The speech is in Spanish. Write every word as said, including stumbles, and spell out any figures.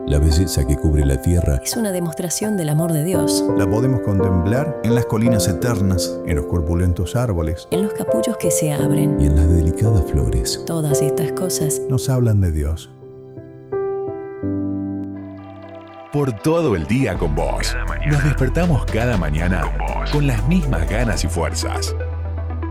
La belleza que cubre la tierra es una demostración del amor de Dios. La podemos contemplar en las colinas eternas, en los corpulentos árboles, en los capullos que se abren y en las delicadas flores. Todas estas cosas nos hablan de Dios. Por todo el día con vos. Nos despertamos cada mañana con las mismas ganas y fuerzas.